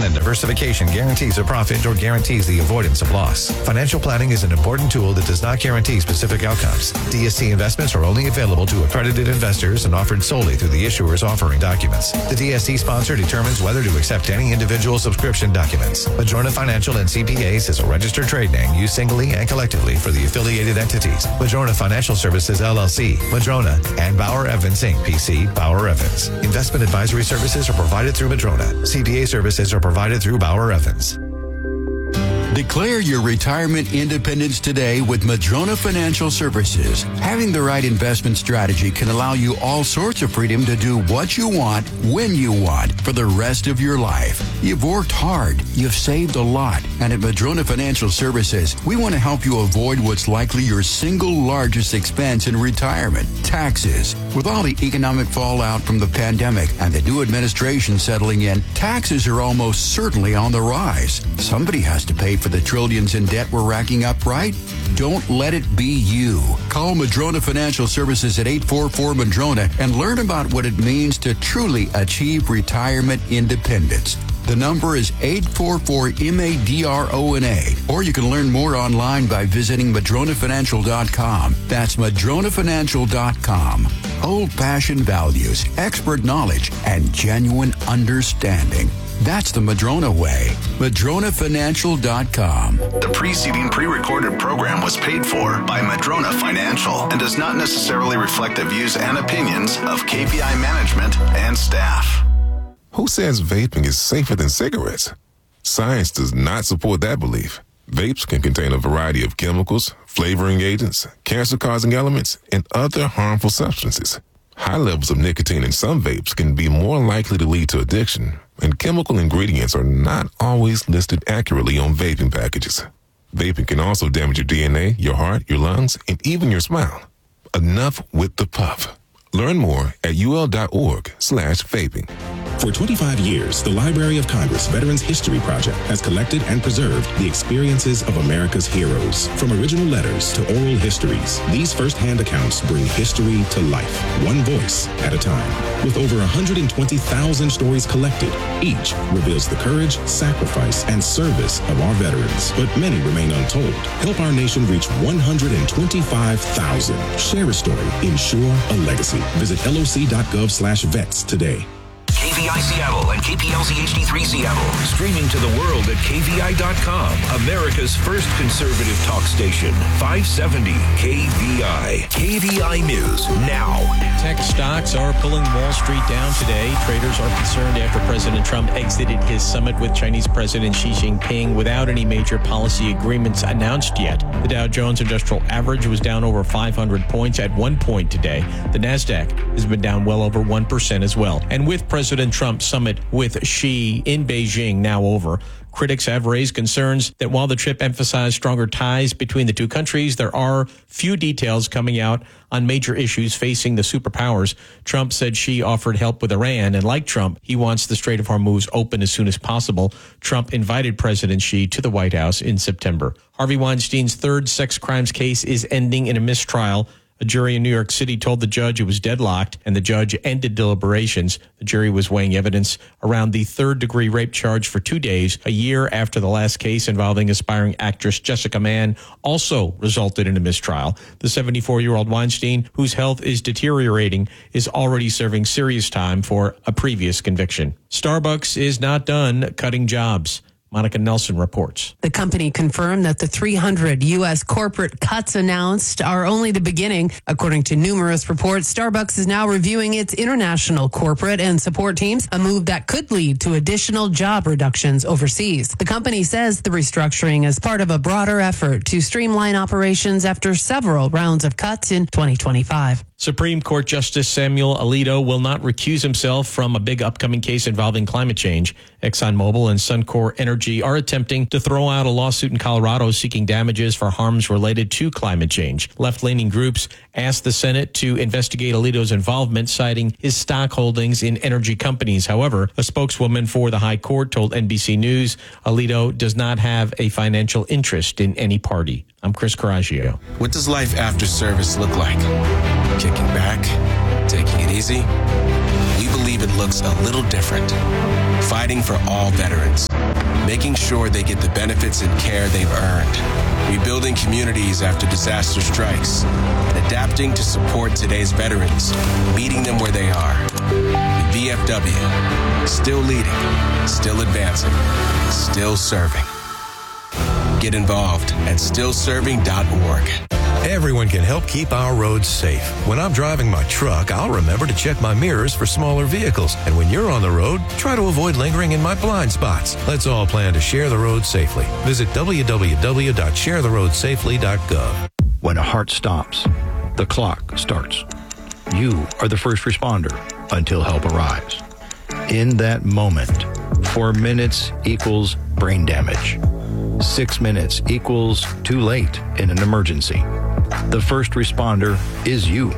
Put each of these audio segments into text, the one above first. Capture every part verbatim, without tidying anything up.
and diversification guarantees a profit or guarantees the avoidance of loss. Financial planning is an important tool that does not guarantee specific outcomes. D S T investments are only available to accredited investors and offered solely through the issuer's offering documents. The D S T sponsor determines whether to accept any individual subscription documents. Madrona Financial and C P As is a registered trade name used singly and collectively for the affiliated entities. Madrona Financial Services, L L C, Madrona, and Bauer Evans, Incorporated, P C, Bauer Evans. Investment advisory services are provided through Madrona. C P A services are provided through Bauer Evans. Declare your retirement independence today with Madrona Financial Services. Having the right investment strategy can allow you all sorts of freedom to do what you want, when you want, for the rest of your life. You've worked hard, you've saved a lot, and at Madrona Financial Services, we want to help you avoid what's likely your single largest expense in retirement, taxes. With all the economic fallout from the pandemic and the new administration settling in, taxes are almost certainly on the rise. Somebody has to pay for the trillions in debt we're racking up, right? Don't let it be you. Call Madrona Financial Services at eight four four Madrona and learn about what it means to truly achieve retirement independence. The number is eight four four M A D R O N A, or you can learn more online by visiting Madrona Financial dot com. That's Madrona Financial dot com. Old-fashioned values, expert knowledge, and genuine understanding. That's the Madrona way. Madrona Financial dot com. The preceding pre-recorded program was paid for by Madrona Financial and does not necessarily reflect the views and opinions of K V I management and staff. Who says vaping is safer than cigarettes? Science does not support that belief. Vapes can contain a variety of chemicals, flavoring agents, cancer-causing elements, and other harmful substances. High levels of nicotine in some vapes can be more likely to lead to addiction, and chemical ingredients are not always listed accurately on vaping packages. Vaping can also damage your D N A, your heart, your lungs, and even your smile. Enough with the puff. Learn more at ul.org slash vaping. For twenty-five years, the Library of Congress Veterans History Project has collected and preserved the experiences of America's heroes. From original letters to oral histories, these first-hand accounts bring history to life, one voice at a time. With over one hundred twenty thousand stories collected, each reveals the courage, sacrifice, and service of our veterans. But many remain untold. Help our nation reach one hundred twenty-five thousand. Share a story. Ensure a legacy. Visit loc.gov slash vets today. K V I Seattle and K P L Z H D three Seattle. Streaming to the world at K V I dot com. America's first conservative talk station. five seventy K V I. K V I News now. Tech stocks are pulling Wall Street down today. Traders are concerned after President Trump exited his summit with Chinese President Xi Jinping without any major policy agreements announced yet. The Dow Jones Industrial Average was down over five hundred points at one point today. The NASDAQ has been down well over one percent as well. And with President Trump's summit with Xi in Beijing now over, critics have raised concerns that while the trip emphasized stronger ties between the two countries, there are few details coming out on major issues facing the superpowers. Trump said Xi offered help with Iran, and like Trump, he wants the Strait of Hormuz open as soon as possible. Trump invited President Xi to the White House in September. Harvey Weinstein's third sex crimes case is ending in a mistrial. A jury in New York City told the judge it was deadlocked, and the judge ended deliberations. The jury was weighing evidence around the third-degree rape charge for two days, a year after the last case involving aspiring actress Jessica Mann also resulted in a mistrial. The seventy-four-year-old Weinstein, whose health is deteriorating, is already serving serious time for a previous conviction. Starbucks is not done cutting jobs. Monica Nelson reports. The company confirmed that the three hundred U S corporate cuts announced are only the beginning. According to numerous reports, Starbucks is now reviewing its international corporate and support teams, a move that could lead to additional job reductions overseas. The company says the restructuring is part of a broader effort to streamline operations after several rounds of cuts in twenty twenty-five. Supreme Court Justice Samuel Alito will not recuse himself from a big upcoming case involving climate change. ExxonMobil and Suncor Energy are attempting to throw out a lawsuit in Colorado seeking damages for harms related to climate change. Left-leaning groups asked the Senate to investigate Alito's involvement, citing his stock holdings in energy companies. However, a spokeswoman for the High Court told N B C News Alito does not have a financial interest in any party. I'm Chris Coraggio. What does life after service look like? Kicking back, taking it easy? We believe it looks a little different. Fighting for all veterans. making sure they get the benefits and care they've earned, rebuilding communities after disaster strikes, and adapting to support today's veterans, meeting them where they are. With V F W, still leading, still advancing, still serving. Get involved at still serving dot org. Everyone can help keep our roads safe. When I'm driving my truck, I'll remember to check my mirrors for smaller vehicles. And when you're on the road, try to avoid lingering in my blind spots. Let's all plan to share the road safely. Visit w w w dot share the road safely dot gov. When a heart stops, the clock starts. You are the first responder until help arrives. In that moment, four minutes equals brain damage. Six minutes equals too late in an emergency. The first responder is you.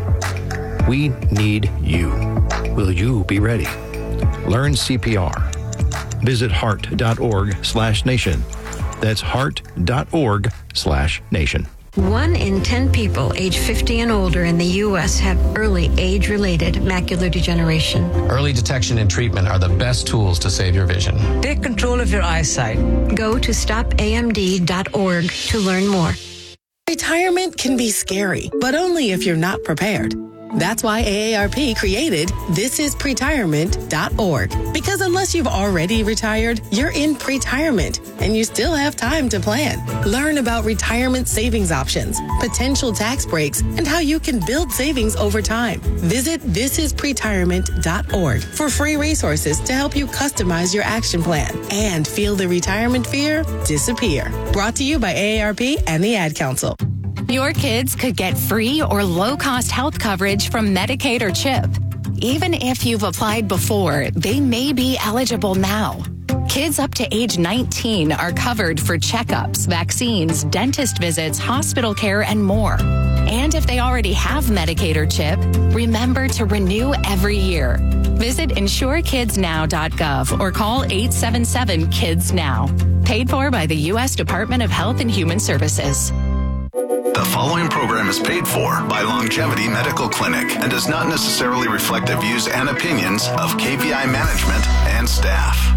We need you. Will you be ready? Learn C P R. Visit heart dot org slash nation. That's heart dot org slash nation. One in ten people age fifty and older in the U S have early age-related macular degeneration. Early detection and treatment are the best tools to save your vision. Take control of your eyesight. Go to stop A M D dot org to learn more. Retirement can be scary, but only if you're not prepared. That's why A A R P created this is pretirement dot org. Because unless you've already retired, you're in pretirement and you still have time to plan. Learn about retirement savings options, potential tax breaks, and how you can build savings over time. Visit this is pretirement dot org for free resources to help you customize your action plan and feel the retirement fear disappear. Brought to you by A A R P and the Ad Council. Your kids could get free or low-cost health coverage from Medicaid or CHIP. Even if you've applied before, they may be eligible now. Kids up to age nineteen are covered for checkups, vaccines, dentist visits, hospital care, and more. And if they already have Medicaid or CHIP, remember to renew every year. Visit insure kids now dot gov or call eight seven seven kids now. Paid for by the U S Department of Health and Human Services. The following program is paid for by Longevity Medical Clinic and does not necessarily reflect the views and opinions of K V I management and staff.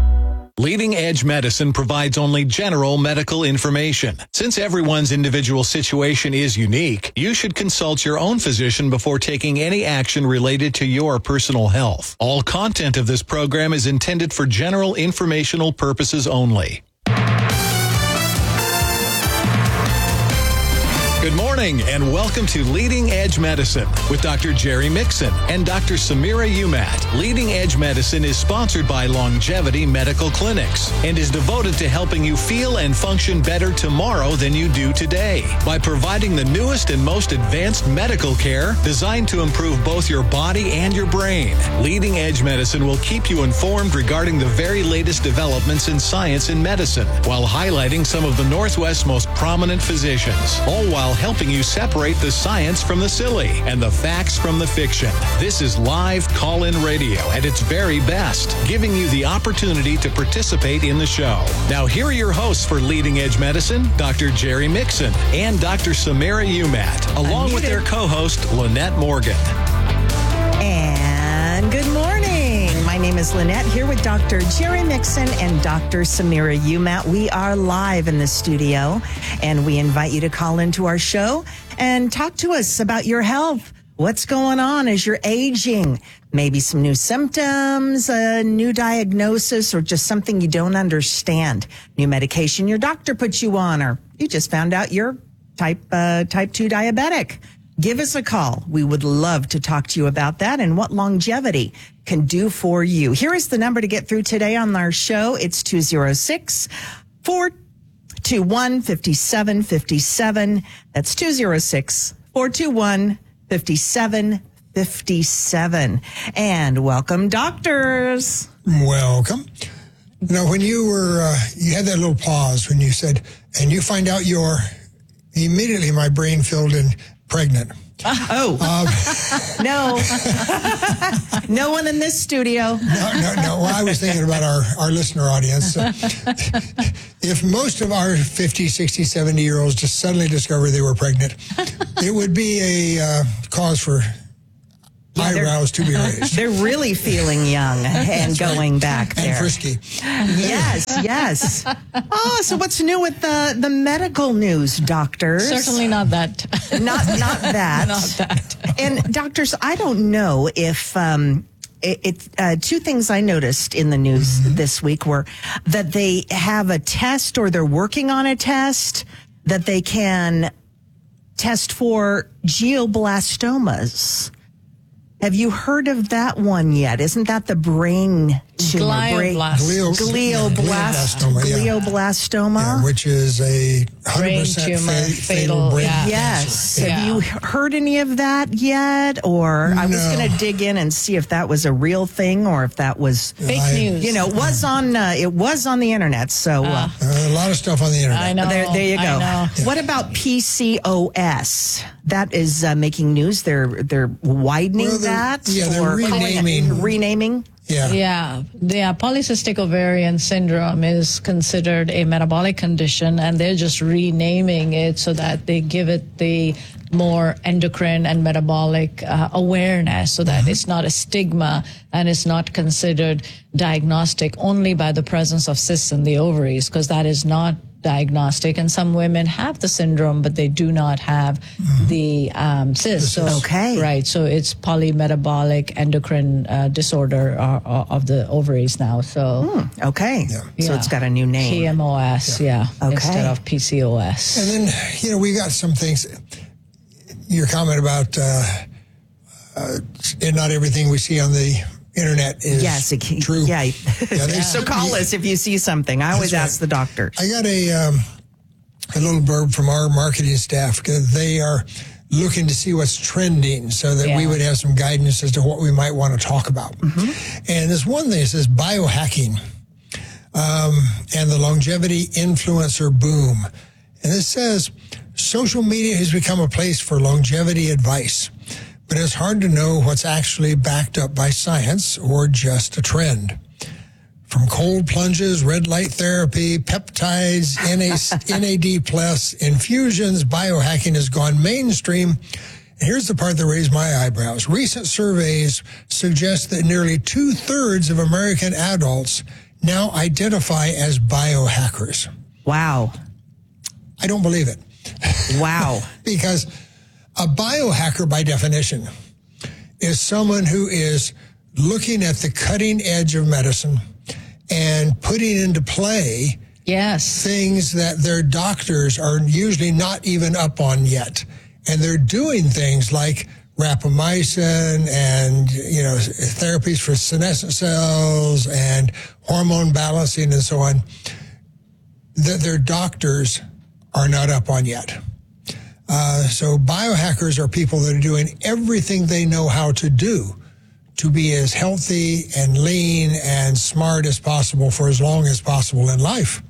Leading Edge Medicine provides only general medical information. Since everyone's individual situation is unique, you should consult your own physician before taking any action related to your personal health. All content of this program is intended for general informational purposes only. Good morning and welcome to Leading Edge Medicine with Doctor Jerry Mixon and Doctor Samira Umat. Leading Edge Medicine is sponsored by Longevity Medical Clinics and is devoted to helping you feel and function better tomorrow than you do today by providing the newest and most advanced medical care designed to improve both your body and your brain. Leading Edge Medicine will keep you informed regarding the very latest developments in science and medicine while highlighting some of the Northwest's most prominent physicians, all while helping you separate the science from the silly and the facts from the fiction. This is live call-in radio at its very best, giving you the opportunity to participate in the show. Now, here are your hosts for Leading Edge Medicine, Doctor Jerry Mixon and Doctor Samira Umat, along with their co-host, Lynette Morgan. And good morning. My name is Lynette, here with Doctor Jerry Mixon and Doctor Samira Umat. We are live in the studio, and we invite you to call into our show and talk to us about your health. What's going on as you're aging? Maybe some new symptoms, a new diagnosis, or just something you don't understand. New medication your doctor put you on, or you just found out you're type uh, type two diabetic. Give us a call. We would love to talk to you about that and what longevity can do for you. Here is the number to get through today on our show. It's two oh six, four two one, five seven five seven. That's two oh six, four two one, five seven five seven. And welcome, doctors. Welcome. Now, when you were, uh, you had that little pause when you said, and you find out you're, immediately my brain filled in pregnant. Oh, um, no, no one in this studio. No, no, no. Well, I was thinking about our, our listener audience. Uh, if most of our fifty, sixty, seventy year olds just suddenly discovered they were pregnant, it would be a uh, cause for eyebrows to be raised. They're really feeling young and going back there. And frisky. Yes, yes. Oh, so what's new with the, the medical news, doctors? Certainly not that. Not not that. Not that. And doctors, I don't know if um, it, it uh, two things I noticed in the news mm-hmm. this week were that they have a test, or they're working on a test that they can test for glioblastomas. Have you heard of that one yet? Isn't that the brain tumor? Glioblast. Glio- glioblast- glioblastoma. Yeah. Glioblastoma. Yeah, which is a one hundred Brain percent tumor, fa- fatal, fatal brain yeah. Yes. cancer. Have Yeah. you heard any of that yet? Or I was No. going to dig in and see if that was a real thing or if that was Fake I- news. You know, it was on uh, it was on the internet. So uh, Uh, a lot of stuff on the internet. I know. there, there you I go. know. What about P C O S? That is uh, making news. They're they're widening Well, they're- that. yeah, they're or calling it- renaming- renaming. Yeah. Yeah, yeah. Polycystic ovarian syndrome is considered a metabolic condition, and they're just renaming it so that they give it the more endocrine and metabolic uh, awareness, so that mm-hmm. it's not a stigma and it's not considered diagnostic only by the presence of cysts in the ovaries, because that is not diagnostic. And some women have the syndrome, but they do not have mm-hmm. the um, cysts. So, okay. Right. So it's polymetabolic endocrine uh, disorder uh, uh, of the ovaries now. So Hmm, okay. Yeah. So Yeah. it's got a new name. P M O S, yeah, Okay. instead of P C O S. And then, you know, we got some things. Your comment about uh, uh, and not everything we see on the internet is Yes, it can, true. Yeah. Yeah, they- So call us if you see something. I always That's right. ask the doctors. I got a um, a little blurb from our marketing staff because they are looking to see what's trending so that we Yeah. would have some guidance as to what we might want to talk about. Mm-hmm. And there's one thing that says biohacking um, and the longevity influencer boom. And it says social media has become a place for longevity advice, but it's hard to know what's actually backed up by science or just a trend. From cold plunges, red light therapy, peptides, N A D plus, infusions, biohacking has gone mainstream. And here's the part that raised my eyebrows. Recent surveys suggest that nearly two-thirds of American adults now identify as biohackers. Wow. I don't believe it. Wow. Because a biohacker, by definition, is someone who is looking at the cutting edge of medicine and putting into play Yes. things that their doctors are usually not even up on yet. And they're doing things like rapamycin and, you know, therapies for senescent cells and hormone balancing and so on that their doctors are not up on yet. Uh, so biohackers are people that are doing everything they know how to do to be as healthy and lean and smart as possible for as long as possible in life.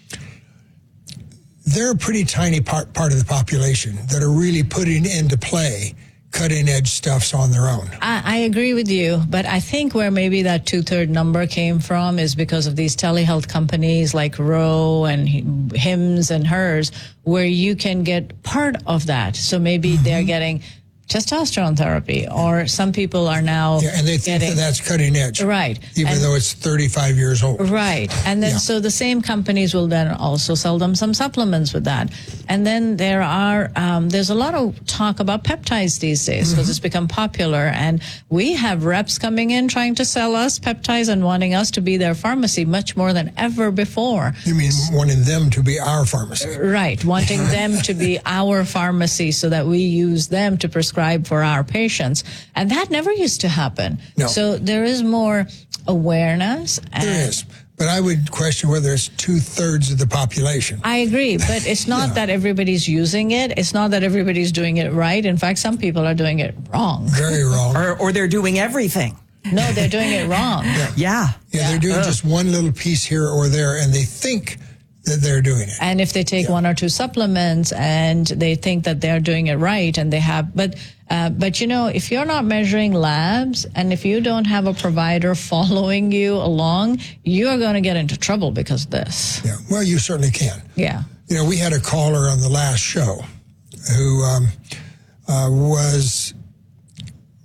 They're a pretty tiny part, part of the population that are really putting into play cutting edge stuffs on their own. I, I agree with you, but I think where maybe that two-third number came from is because of these telehealth companies like Ro and Hims and Hers, where you can get part of that. So maybe mm-hmm. they're getting testosterone therapy, or some people are now yeah, and they think getting, that that's cutting edge, right? Even and, though it's thirty-five years old, right? And then yeah. so the same companies will then also sell them some supplements with that. And then there are um, there's a lot of talk about peptides these days because mm-hmm. it's become popular, and we have reps coming in trying to sell us peptides and wanting us to be their pharmacy much more than ever before. You mean wanting them to be our pharmacy? Right, wanting them to be our pharmacy so that we use them to prescribe for our patients. And that never used to happen. No. So there is more awareness. And there is. But I would question whether it's two-thirds of the population. I agree, but it's not yeah. that everybody's using it. It's not that everybody's doing it right. In fact, some people are doing it wrong. Very wrong. or, or they're doing everything. No, they're doing it wrong. Yeah. Yeah. Yeah, yeah. They're doing uh. just one little piece here or there, and they think that they're doing it. And if they take yeah. one or two supplements and they think that they're doing it right and they have, but, uh, but you know, if you're not measuring labs and if you don't have a provider following you along, you're going to get into trouble because of this. Yeah. Well, you certainly can. Yeah. You know, we had a caller on the last show who, um, uh, was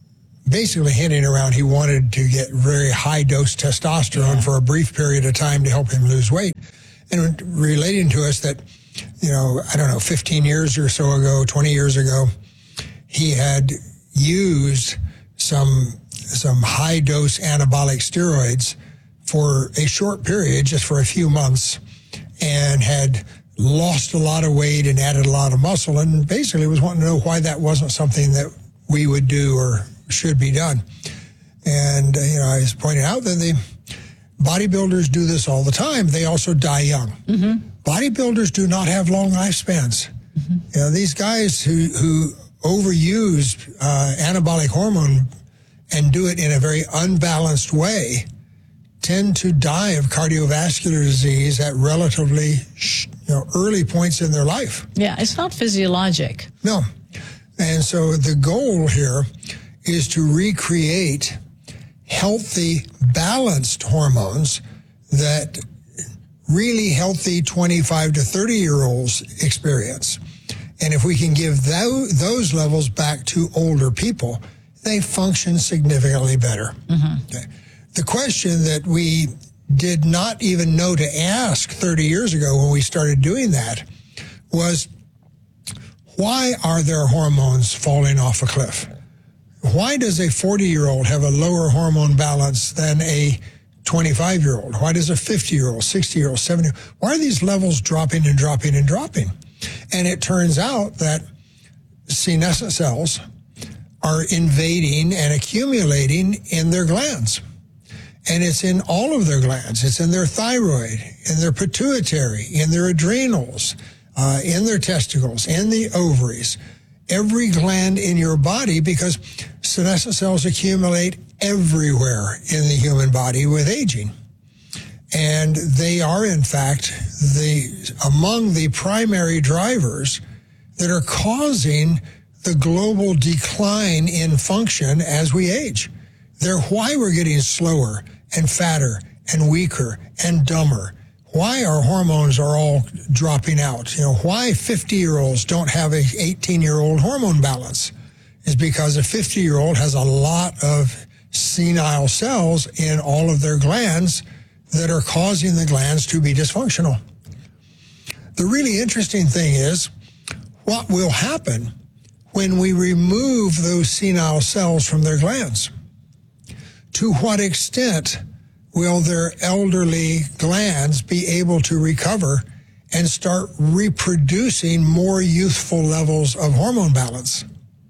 basically hinting around he wanted to get very high dose testosterone yeah. for a brief period of time to help him lose weight. And relating to us that, you know, I don't know, fifteen years or so ago, twenty years ago, he had used some some high dose anabolic steroids for a short period, just for a few months, and had lost a lot of weight and added a lot of muscle, and basically was wanting to know why that wasn't something that we would do or should be done. And, uh, you know, I was pointing out that the bodybuilders do this all the time. They also die young. Mm-hmm. Bodybuilders do not have long lifespans. Mm-hmm. You know, these guys who, who overuse uh, anabolic hormone and do it in a very unbalanced way tend to die of cardiovascular disease at relatively, you know, early points in their life. Yeah, it's not physiologic. No. And so the goal here is to recreate healthy, balanced hormones that really healthy twenty-five to thirty-year-olds experience. And if we can give those, those levels back to older people, they function significantly better. Mm-hmm. Okay. The question that we did not even know to ask thirty years ago when we started doing that was, why are their hormones falling off a cliff? Why does a forty-year-old have a lower hormone balance than a twenty-five-year-old? Why does a fifty-year-old, sixty-year-old, seventy? Why are these levels dropping and dropping and dropping? And it turns out that senescent cells are invading and accumulating in their glands. And it's in all of their glands. It's in their thyroid, in their pituitary, in their adrenals, uh, in their testicles, in the ovaries, every gland in your body, because senescent cells accumulate everywhere in the human body with aging. And they are, in fact, the among the primary drivers that are causing the global decline in function as we age. They're why we're getting slower and fatter and weaker and dumber. Why our hormones are all dropping out. You know, why fifty-year-olds don't have a eighteen-year-old hormone balance is because a fifty-year-old has a lot of senile cells in all of their glands that are causing the glands to be dysfunctional. The really interesting thing is what will happen when we remove those senile cells from their glands. To what extent will their elderly glands be able to recover and start reproducing more youthful levels of hormone balance?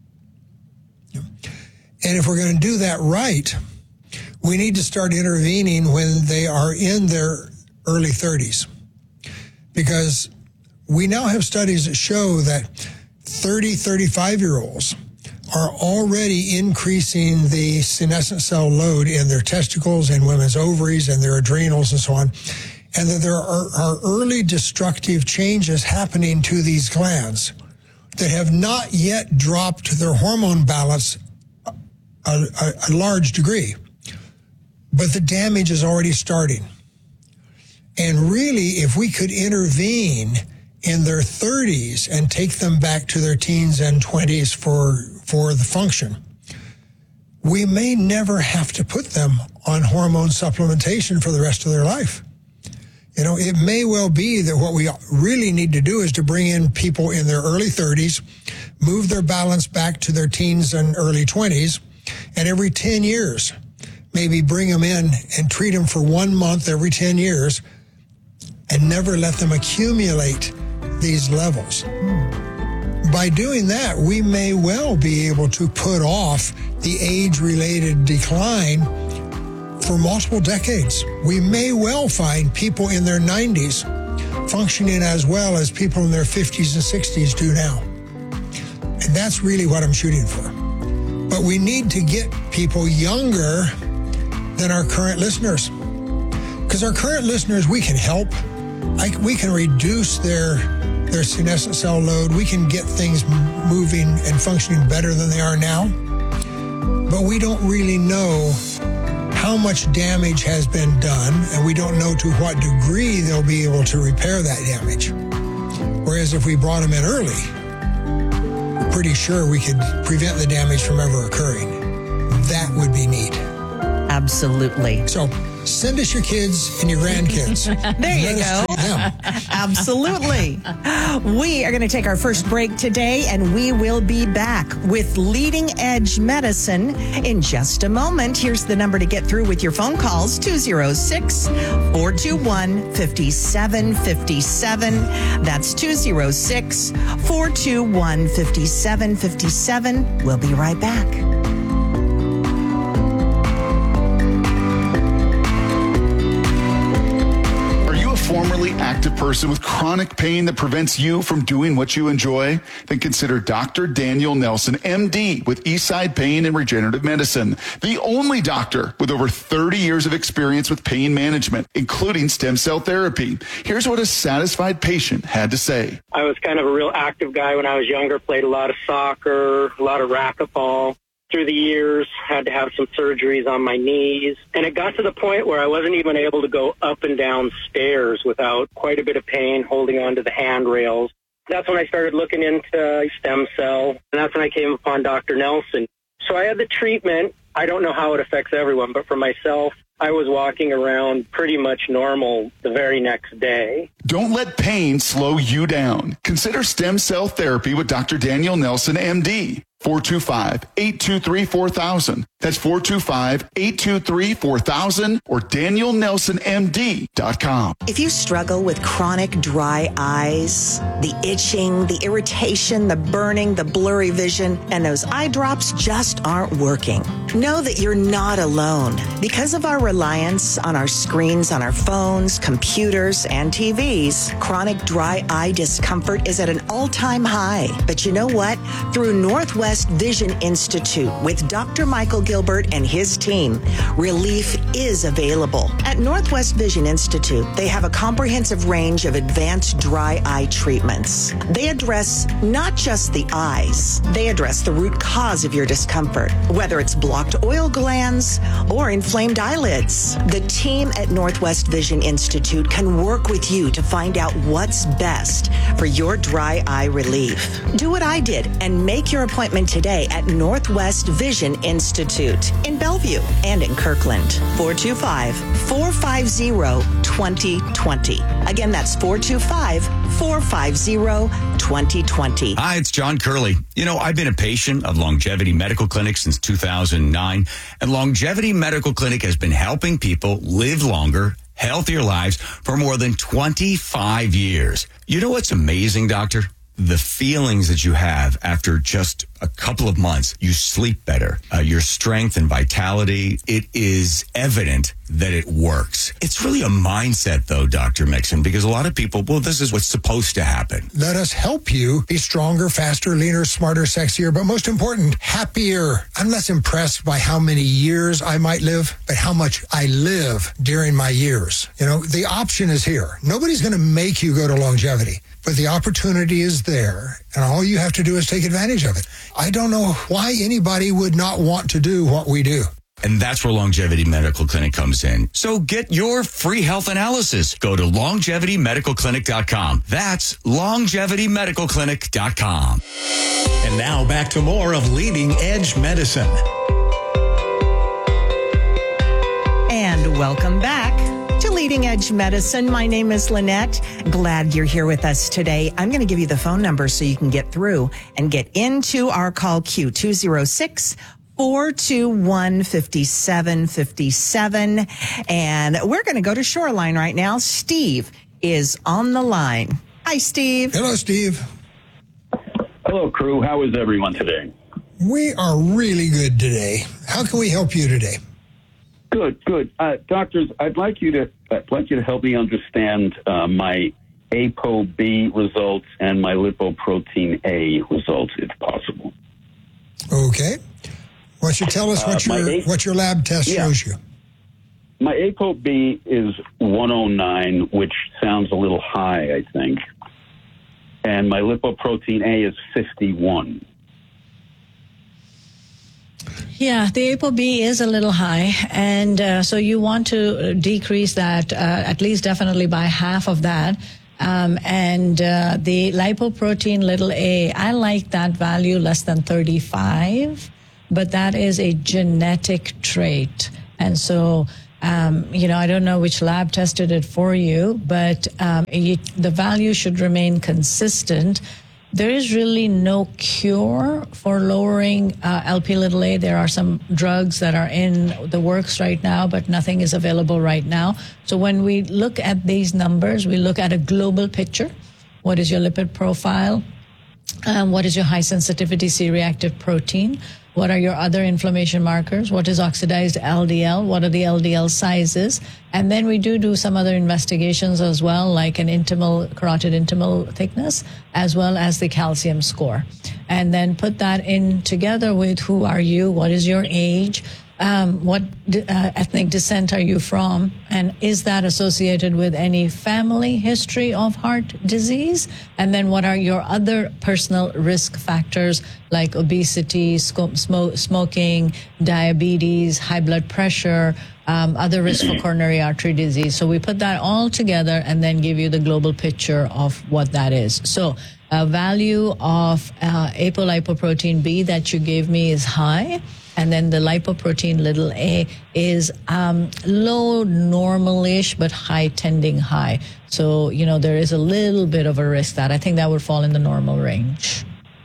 And if we're going to do that right, we need to start intervening when they are in their early thirties. Because we now have studies that show that thirty, thirty-five-year-olds are already increasing the senescent cell load in their testicles and women's ovaries and their adrenals and so on, and that there are, are early destructive changes happening to these glands that have not yet dropped their hormone balance a, a, a large degree, but the damage is already starting. And really, if we could intervene in their thirties and take them back to their teens and twenties for, for the function, we may never have to put them on hormone supplementation for the rest of their life. You know, it may well be that what we really need to do is to bring in people in their early thirties, move their balance back to their teens and early twenties, and every ten years, maybe bring them in and treat them for one month every ten years and never let them accumulate these levels. By doing that, we may well be able to put off the age-related decline for multiple decades. We may well find people in their nineties functioning as well as people in their fifties and sixties do now. And that's really what I'm shooting for. But we need to get people younger than our current listeners. Because our current listeners, we can help. I, we can reduce their their senescent cell load. We can get things moving and functioning better than they are now. But we don't really know how much damage has been done, and we don't know to what degree they'll be able to repair that damage. Whereas if we brought them in early, we're pretty sure we could prevent the damage from ever occurring. that would be neat. Absolutely. So send us your kids and your grandkids. There you go. Absolutely. We are going to take our first break today, and we will be back with Leading Edge Medicine in just a moment. Here's the number to get through with your phone calls, two oh six, four two one, five seven five seven. That's two oh six, four two one, five seven five seven. We'll be right back. Formerly active person with chronic pain that prevents you from doing what you enjoy? Then consider Doctor Daniel Nelson, M D, with Eastside Pain and Regenerative Medicine, the only doctor with over thirty years of experience with pain management, including stem cell therapy. Here's what a satisfied patient had to say. I was kind of a real active guy when I was younger, played a lot of soccer, a lot of racquetball. Through the years, had to have some surgeries on my knees. And it got to the point where I wasn't even able to go up and down stairs without quite a bit of pain holding onto the handrails. That's when I started looking into stem cell, and that's when I came upon Doctor Nelson. So I had the treatment. I don't know how it affects everyone, but for myself, I was walking around pretty much normal the very next day. Don't let pain slow you down. Consider stem cell therapy with Doctor Daniel Nelson, M D. four two five, eight two three, four thousand. That's four two five, eight two three, four thousand or daniel nelson m d dot com. If you struggle with chronic dry eyes, the itching, the irritation, the burning, the blurry vision, and those eye drops just aren't working, know that you're not alone. Because of our reliance on our screens, on our phones, computers, and T Vs, chronic dry eye discomfort is at an all-time high. But you know what? Through Northwest Vision Institute with Doctor Michael Gilbert and his team, relief is available. At Northwest Vision Institute, they have a comprehensive range of advanced dry eye treatments. They address not just the eyes, they address the root cause of your discomfort, whether it's blocked oil glands or inflamed eyelids. The team at Northwest Vision Institute can work with you to find out what's best for your dry eye relief. Do what I did and make your appointment today at Northwest Vision Institute in Bellevue and in Kirkland. four two five, four five zero, two zero two zero. Again, that's four two five, four five zero, two zero two zero. Hi, it's John Curley. You know, I've been a patient of Longevity Medical Clinic since two thousand nine, and Longevity Medical Clinic has been helping people live longer, healthier lives for more than twenty-five years. You know what's amazing, doctor? The feelings that you have after just a couple of months. You sleep better. Uh, your strength and vitality, it is evident that it works. It's really a mindset, though, Doctor Mixon, because a lot of people, well, this is what's supposed to happen. Let us help you be stronger, faster, leaner, smarter, sexier, but most important, happier. I'm less impressed by how many years I might live, but how much I live during my years. You know, the option is here. Nobody's going to make you go to longevity, but the opportunity is there, and all you have to do is take advantage of it. I don't know why anybody would not want to do what we do. And that's where Longevity Medical Clinic comes in. So get your free health analysis. Go to longevity medical clinic dot com. That's longevity medical clinic dot com. And now back to more of Leading Edge Medicine. And welcome back to Leading Edge Medicine. My name is Lynette. Glad you're here with us today. I'm going to give you the phone number so you can get through and get into our call queue, two oh six, four two one, five seven five seven. And we're going to go to Shoreline right now. Steve is on the line. Hi, Steve. Hello, Steve. Hello, crew. How is everyone today? We are really good today. How can we help you today? Good, good. Uh, doctors, I'd like you to I'd like you to help me understand uh, my A P O B results and my lipoprotein A results, if possible. Okay. Why don't you tell us what Uh, my your A- what your lab test Yeah. shows you? My A P O B is one oh nine, which sounds a little high, I think. And my lipoprotein A is fifty-one. Yeah, the A P O B is a little high, and uh, so you want to decrease that uh, at least definitely by half of that. Um, and uh, the lipoprotein little a, I like that value less than thirty-five. but that is a genetic trait. And so, um, you know, I don't know which lab tested it for you, but um, you, the value should remain consistent. There is really no cure for lowering uh, L P little a. There are some drugs that are in the works right now, but nothing is available right now. So when we look at these numbers, we look at a global picture. What is your lipid profile? Um, what is your high sensitivity C-reactive protein? What are your other inflammation markers? What is oxidized L D L? What are the L D L sizes? And then we do do some other investigations as well, like an intimal, carotid intimal thickness, as well as the calcium score. And then put that in together with who are you? What is your age? Um, what uh, ethnic descent are you from? And is that associated with any family history of heart disease? And then what are your other personal risk factors like obesity, smoke, smoking, diabetes, high blood pressure, um, other risk for coronary artery disease? So we put that all together and then give you the global picture of what that is. So a value of uh, apolipoprotein B that you gave me is high. And then the lipoprotein little a is um, low normalish, but high tending high. So, you know, there is a little bit of a risk that I think that would fall in the normal range.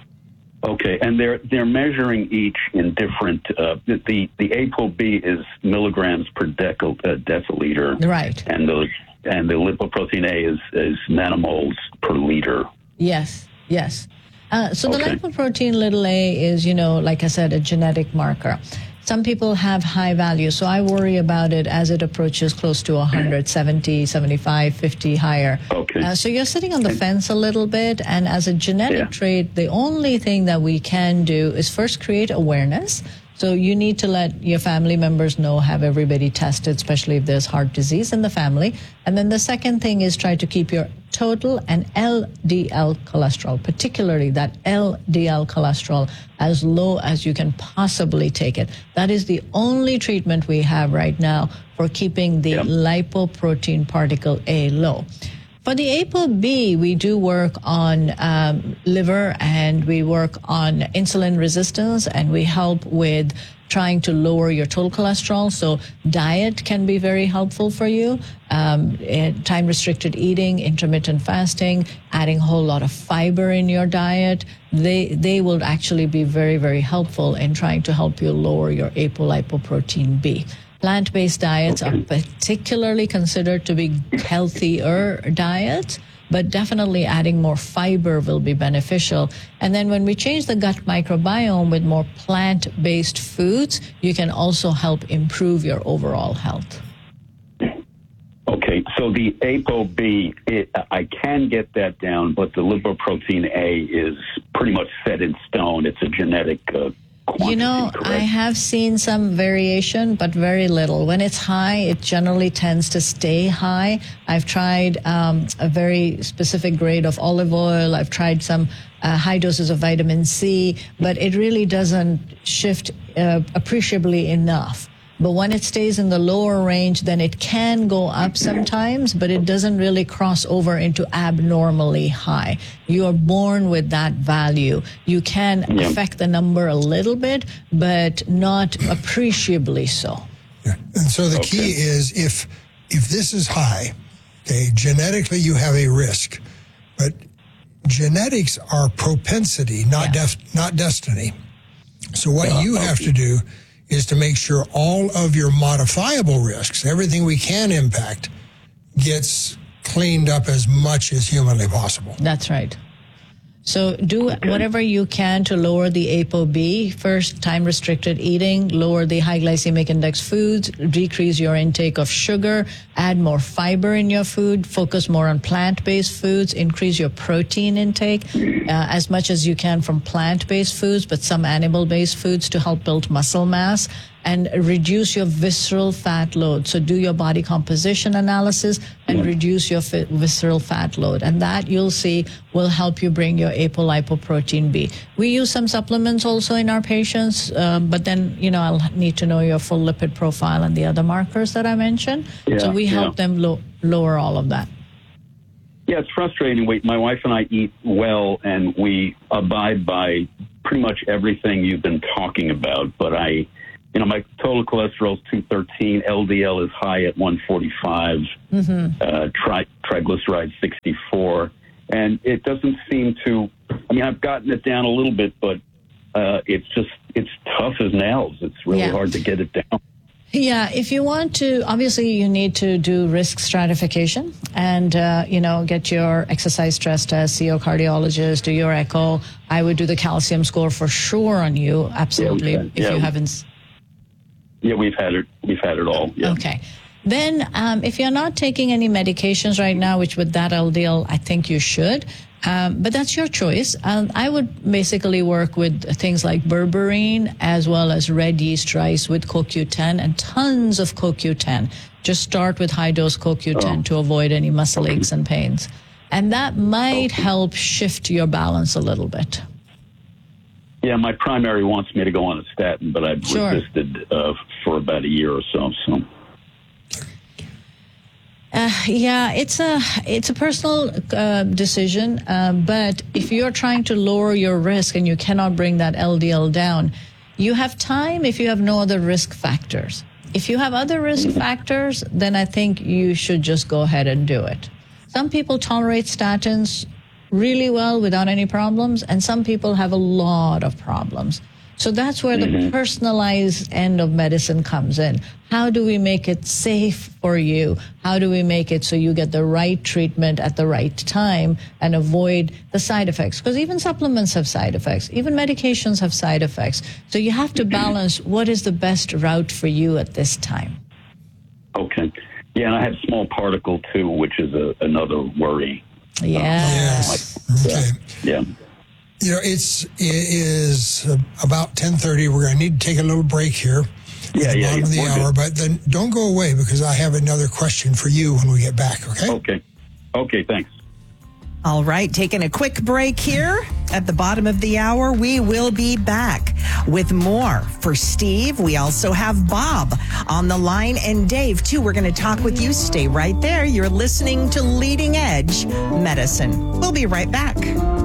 Okay, and they're they're measuring each in different. Uh, the the ApoB is milligrams per decal, uh, deciliter, right? And the and the lipoprotein A is is nanomoles per liter. Yes, yes. Uh, so okay. the lipoprotein little a is, you know, like I said, a genetic marker. Some people have high values, so I worry about it as it approaches close to one hundred, seventy, seventy-five, fifty higher. Okay. Uh, so you're sitting on the fence a little bit, and as a genetic yeah. trait, the only thing that we can do is first create awareness. So you need to let your family members know, have everybody tested, especially if there's heart disease in the family. And then the second thing is try to keep your total and L D L cholesterol, particularly that L D L cholesterol, as low as you can possibly take it. That is the only treatment we have right now for keeping the yep. lipoprotein particle A low. For the ApoB, we do work on um, liver, and we work on insulin resistance, and we help with trying to lower your total cholesterol. So diet can be very helpful for you. Um, time-restricted eating, intermittent fasting, adding a whole lot of fiber in your diet, they they will actually be very, very helpful in trying to help you lower your apolipoprotein B. Plant-based diets okay. are particularly considered to be healthier diets, but definitely adding more fiber will be beneficial. And then when we change the gut microbiome with more plant-based foods, you can also help improve your overall health. Okay, so the ApoB, it, I can get that down, but the lipoprotein A is pretty much set in stone. It's a genetic uh, quantity, You know, correct? I have seen some variation, but very little. When it's high, it generally tends to stay high. I've tried um, a very specific grade of olive oil. I've tried some uh, high doses of vitamin C, but it really doesn't shift uh, appreciably enough. But when it stays in the lower range, then it can go up sometimes, but it doesn't really cross over into abnormally high. You are born with that value. You can yeah. affect the number a little bit, but not appreciably so. Yeah. And so the okay. key is if if this is high, okay, genetically you have a risk, but genetics are propensity, not yeah. def, not destiny. So what yeah, you okay. have to do is to make sure all of your modifiable risks, everything we can impact, gets cleaned up as much as humanly possible. That's right. So do okay. whatever you can to lower the ApoB. First, time-restricted eating, lower the high glycemic index foods, decrease your intake of sugar, add more fiber in your food, focus more on plant-based foods, increase your protein intake uh, as much as you can from plant-based foods, but some animal-based foods to help build muscle mass, and reduce your visceral fat load. So do your body composition analysis and reduce your fi- visceral fat load. And that, you'll see, will help you bring your apolipoprotein B. We use some supplements also in our patients, uh, but then, you know, I'll need to know your full lipid profile and the other markers that I mentioned. Yeah, so we help yeah. them lo- lower all of that. Yeah, it's frustrating. We, my wife and I eat well, and we abide by pretty much everything you've been talking about, but I, you know, my total cholesterol is two thirteen, L D L is high at one forty-five, Mm-hmm. uh, tri- triglycerides sixty-four, and it doesn't seem to, I mean, I've gotten it down a little bit, but uh, it's just, it's tough as nails. It's really Yeah. hard to get it down. Yeah, if you want to, obviously you need to do risk stratification and, uh, you know, get your exercise stress test, see your cardiologist, do your echo. I would do the calcium score for sure on you, absolutely, Yeah, if yeah. you haven't. Yeah, we've had it. We've had it all. Yeah. Okay. Then um, if you're not taking any medications right now, which with that L D L, I think you should. Um, but that's your choice. Um, I would basically work with things like berberine as well as red yeast rice with C O Q ten and tons of C O Q ten. Just start with high dose C O Q ten Oh. to avoid any muscle aches and pains. And that might help shift your balance a little bit. Yeah, my primary wants me to go on a statin, but I've Sure. resisted uh, for about a year or so. So. Uh, yeah, it's a it's a personal uh, decision, uh, but if you're trying to lower your risk and you cannot bring that L D L down, you have time if you have no other risk factors. If you have other risk factors, then I think you should just go ahead and do it. Some people tolerate statins really well without any problems, and some people have a lot of problems. So that's where the personalized end of medicine comes in. How do we make it safe for you? How do we make it so you get the right treatment at the right time and avoid the side effects? Because even supplements have side effects. Even medications have side effects. So you have to balance what is the best route for you at this time. Okay. Yeah, and I have small particle too, which is a, another worry. Yes. Okay. Yeah. You know, it's, it is about ten thirty. We're going to need to take a little break here. Yeah, at the yeah, bottom of the yeah, we're hour, good. but then don't go away because I have another question for you when we get back, okay? Okay. Okay, thanks. All right, taking a quick break here at the bottom of the hour. We will be back with more for Steve. We also have Bob on the line and Dave, too. We're going to talk with you. Stay right there. You're listening to Leading Edge Medicine. We'll be right back.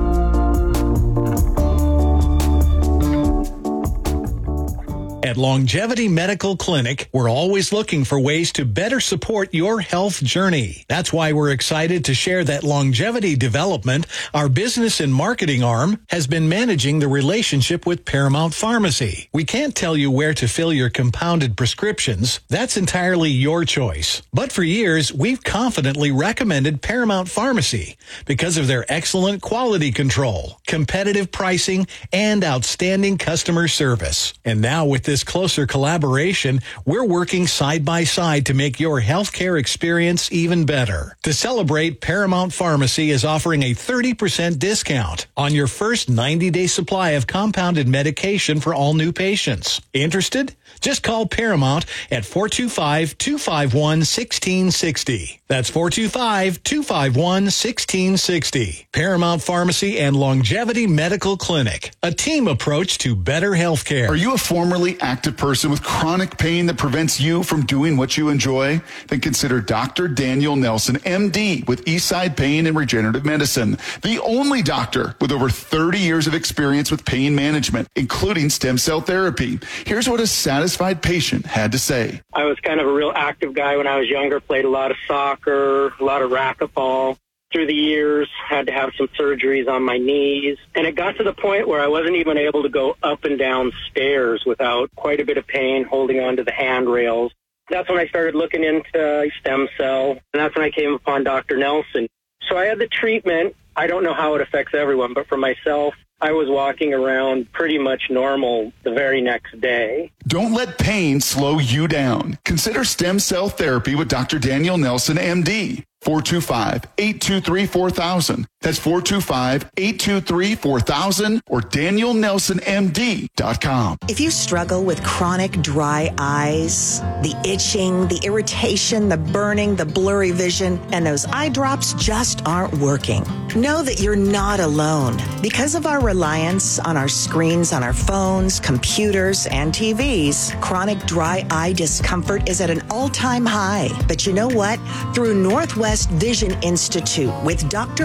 At Longevity Medical Clinic, we're always looking for ways to better support your health journey. That's why we're excited to share that Longevity Development, our business and marketing arm, has been managing the relationship with Paramount Pharmacy. We can't tell you where to fill your compounded prescriptions. That's entirely your choice. But for years, we've confidently recommended Paramount Pharmacy because of their excellent quality control, competitive pricing, and outstanding customer service. And now with this closer collaboration, we're working side by side to make your healthcare experience even better. To celebrate, Paramount Pharmacy is offering a thirty percent discount on your first ninety-day supply of compounded medication for all new patients. Interested? Just call Paramount at four two five, two five one, one six six zero. That's four two five, two five one, one six six zero. Paramount Pharmacy and Longevity Medical Clinic, a team approach to better healthcare. Are you a formerly active person with chronic pain that prevents you from doing what you enjoy? Then consider Doctor Daniel Nelson, M D, with Eastside Pain and Regenerative Medicine, the only doctor with over thirty years of experience with pain management, including stem cell therapy. Here's what a satisfied patient had to say. I was kind of a real active guy when I was younger, played a lot of soccer, a lot of racquetball. Through the years, had to have some surgeries on my knees. And it got to the point where I wasn't even able to go up and down stairs without quite a bit of pain holding onto the handrails. That's when I started looking into stem cell, and that's when I came upon Doctor Nelson. So I had the treatment. I don't know how it affects everyone, but for myself, I was walking around pretty much normal the very next day. Don't let pain slow you down. Consider stem cell therapy with Doctor Daniel Nelson, M D. four two five, eight two three, four thousand. That's four two five, eight two three, four thousand or daniel nelson m d dot com. If you struggle with chronic dry eyes, the itching, the irritation, the burning, the blurry vision, and those eye drops just aren't working, know that you're not alone. Because of our reliance on our screens, on our phones, computers, and T Vs, chronic dry eye discomfort is at an all-time high. But you know what? Through Northwest Vision Institute with Doctor Michael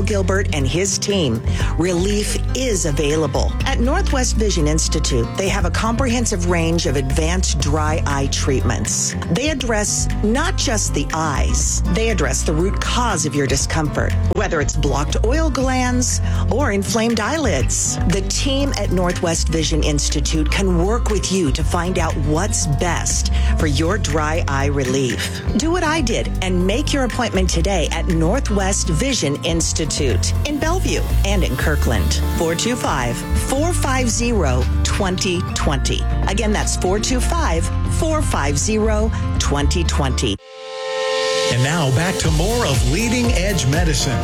Gilbert and his team, relief is available. At Northwest Vision Institute, they have a comprehensive range of advanced dry eye treatments. They address not just the eyes, they address the root cause of your discomfort, whether it's blocked oil glands or inflamed eyelids. The team at Northwest Vision Institute can work with you to find out what's best for your dry eye relief. Do what I did and make your appointment today at Northwest Vision Institute in Bellevue and in Kirkland. four two five, four five zero, two zero two zero. Again, that's four two five, four five zero, two zero two zero. And now back to more of Leading Edge Medicine.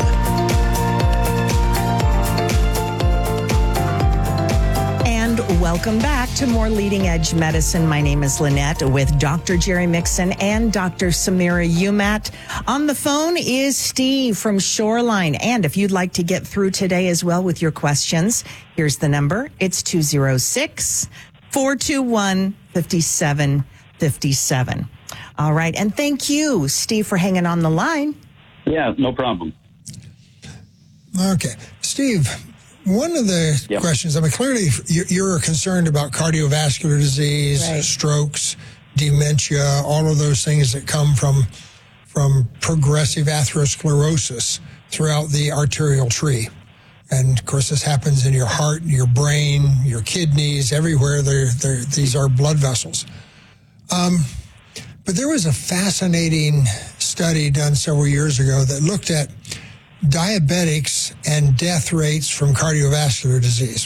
And welcome back to more Leading Edge Medicine. My name is Lynette with Doctor Jerry Mixon and Doctor Samira Umat. On the phone is Steve from Shoreline. And if you'd like to get through today as well with your questions, here's the number. It's two oh six, four two one, five seven five seven. All right. And thank you, Steve, for hanging on the line. Yeah, no problem. Okay. Steve, one of the yep. questions, I mean, clearly you're concerned about cardiovascular disease, right. strokes, dementia, all of those things that come from from progressive atherosclerosis throughout the arterial tree. And, of course, this happens in your heart, your brain, your kidneys, everywhere. They're, they're, these are blood vessels. Um, but there was a fascinating study done several years ago that looked at diabetics and death rates from cardiovascular disease.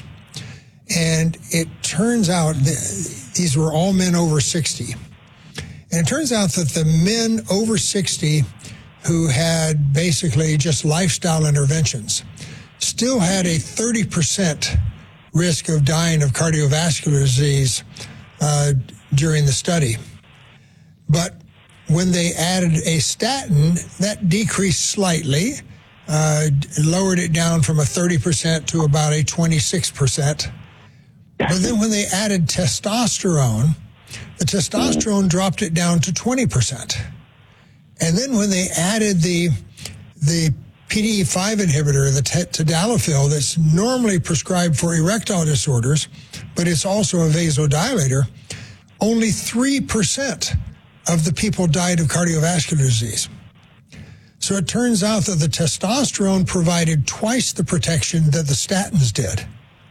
And it turns out that these were all men over sixty. And it turns out that the men over sixty who had basically just lifestyle interventions still had a thirty percent risk of dying of cardiovascular disease uh, during the study. But when they added a statin, that decreased slightly, uh, lowered it down from a thirty percent to about a twenty-six percent. But then when they added testosterone, the testosterone dropped it down to twenty percent. And then when they added the the P D E five inhibitor, the tadalafil, that's normally prescribed for erectile disorders, but it's also a vasodilator, only three percent of the people died of cardiovascular disease. So it turns out that the testosterone provided twice the protection that the statins did.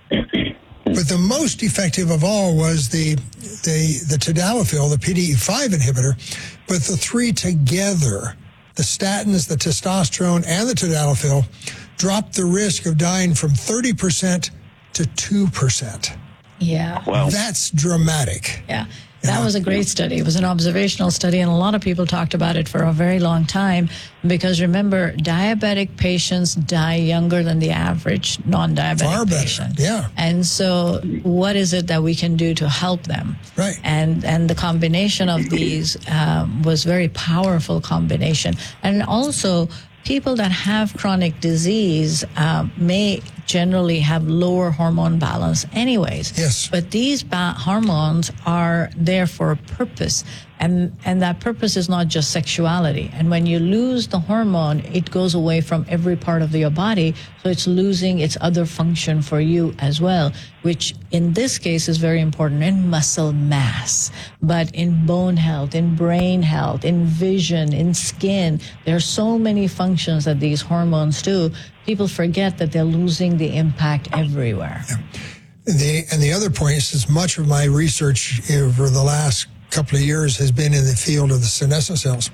But the most effective of all was the the, the tadalafil, the P D E five inhibitor, but the three together, the statins, the testosterone, and the tadalafil, dropped the risk of dying from thirty percent to two percent. Yeah. Wow. That's dramatic. Yeah. That was a great study. It was an observational study, and a lot of people talked about it for a very long time because, remember, diabetic patients die younger than the average non-diabetic Far better. patient. Yeah. And so what is it that we can do to help them? Right. And and the combination of these um, was very powerful combination. And also, people that have chronic disease um, may generally have lower hormone balance anyways. Yes. But these ba- hormones are there for a purpose. And, and that purpose is not just sexuality. And when you lose the hormone, it goes away from every part of your body. So it's losing its other function for you as well, which in this case is very important in muscle mass, but in bone health, in brain health, in vision, in skin. There are so many functions that these hormones do. People forget that they're losing the impact everywhere. Yeah. The, and the other point is, is much of my research over the last couple of years has been in the field of the senescent cells.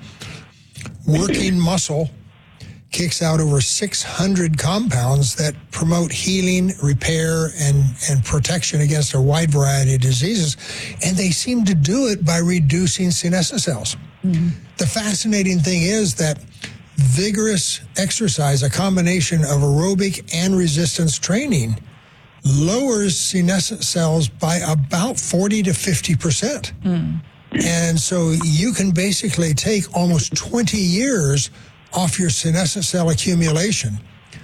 Working muscle kicks out over six hundred compounds that promote healing, repair, and, and protection against a wide variety of diseases. And they seem to do it by reducing senescent cells. Mm-hmm. The fascinating thing is that vigorous exercise, a combination of aerobic and resistance training, lowers senescent cells by about forty to fifty percent. Mm. And so you can basically take almost twenty years off your senescent cell accumulation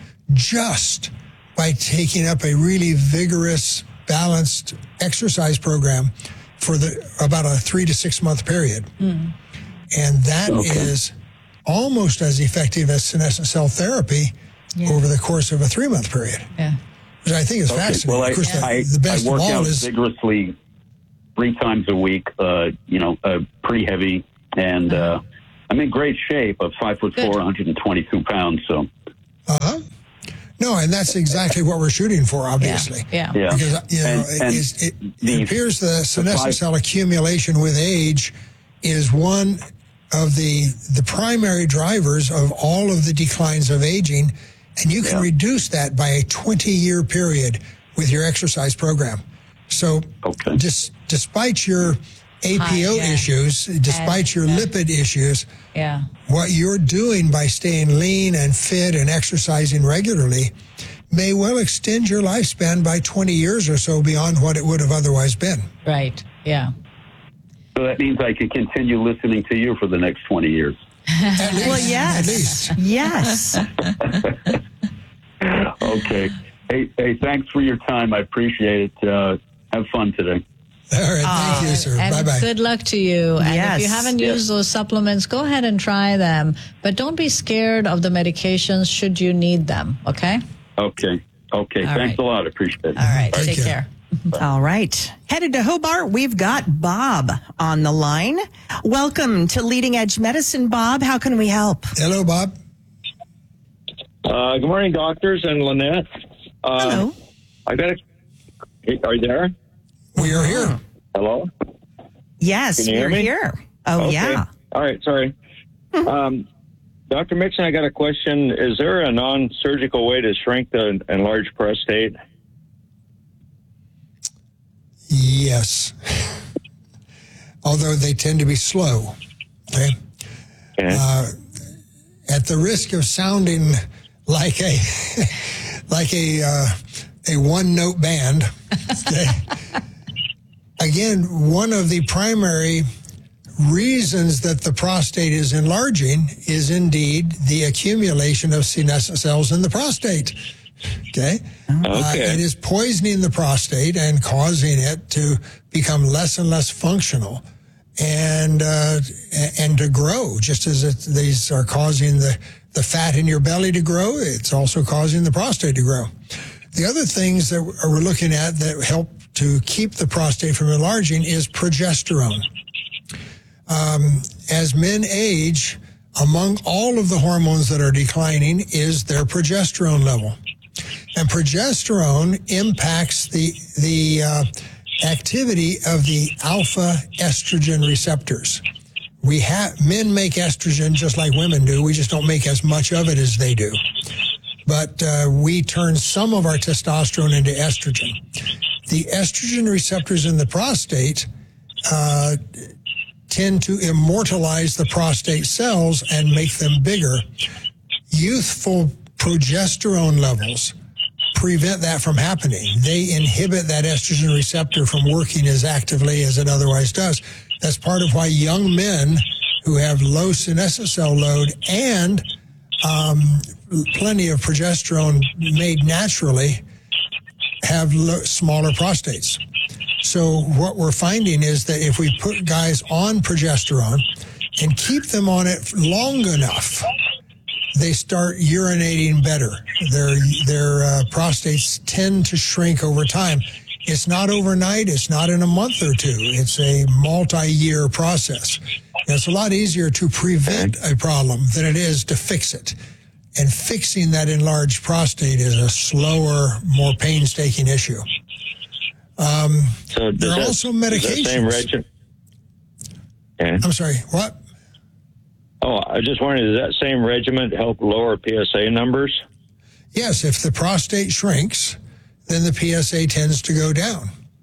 just by taking up a really vigorous, balanced exercise program for the about a three to six month period. Mm. And that okay. is almost as effective as senescent cell therapy yeah. over the course of a three-month period. Yeah. Which I think is Okay. fascinating. Well, I, of course, the, I, the best I work of all out is vigorously three times a week, uh, you know, uh, pretty heavy, and uh, I'm in great shape. Of five foot four, one hundred twenty-two pounds. So, uh-huh. No, and that's exactly what we're shooting for, obviously. Yeah. Yeah. Because, you know, And- and it, it, the- it appears the the senescent five- cell accumulation with age is one of the the primary drivers of all of the declines of aging, and you can Yeah. reduce that by a twenty-year period with your exercise program. So, Okay. just despite your A P O High, yeah. issues, despite your yeah. lipid issues, Yeah. what you're doing by staying lean and fit and exercising regularly may well extend your lifespan by twenty years or so beyond what it would have otherwise been. Right. Yeah. so that means I can continue listening to you for the next twenty years. At least, Well, yes. At least. Yes. Okay. Hey, hey, thanks for your time. I appreciate it. Uh, have fun today. All right. Thank you, sir. And Bye-bye. good luck to you. And if you Yes. haven't Yes. used those supplements, go ahead and try them. But don't be scared of the medications should you need them, okay? Okay. Okay. All Thanks right. a lot. Appreciate it. All right. Take Take care. care. All right. Headed to Hobart, we've got Bob on the line. Welcome to Leading Edge Medicine, Bob. How can we help? Hello, Bob. Uh, good morning, doctors and Lynette. Uh, Hello. I got a. Hey, are you there? We are here. Hello. Yes, Can you hear we're me? here. Oh, Okay. yeah. All right. Sorry. um, Doctor Mixon, I got a question. Is there a non-surgical way to shrink the enlarged prostate? Yes. Although they tend to be slow. Okay. Okay. Uh, at the risk of sounding like a like a uh, a one note band. Okay. Again, one of the primary reasons that the prostate is enlarging is indeed the accumulation of senescent cells in the prostate. Okay. Uh, Okay. it is poisoning the prostate and causing it to become less and less functional and uh, and to grow, just as it, these are causing the, the fat in your belly to grow. It's also causing the prostate to grow. The other things that we're looking at that help to keep the prostate from enlarging is progesterone. Um, as men age, among all of the hormones that are declining is their progesterone level. And progesterone impacts the the uh, activity of the alpha estrogen receptors. We have men make estrogen just like women do. We just don't make as much of it as they do. But uh, we turn some of our testosterone into estrogen. The estrogen receptors in the prostate uh, tend to immortalize the prostate cells and make them bigger. Youthful progesterone levels prevent that from happening. They inhibit that estrogen receptor from working as actively as it otherwise does. That's part of why young men who have low senescent cell load and um, plenty of progesterone made naturally have lo- smaller prostates. So what we're finding is that if we put guys on progesterone and keep them on it long enough, they start urinating better. Their their uh, prostates tend to shrink over time. It's not overnight. It's not in a month or two. It's a multi-year process. And it's a lot easier to prevent a problem than it is to fix it. And fixing that enlarged prostate is a slower, more painstaking issue. Um, So does there are that, also does that medications. same regimen? Okay. I'm sorry, what? Oh, I just wondered, does that same regimen help lower P S A numbers? Yes, if the prostate shrinks, then the P S A tends to go down.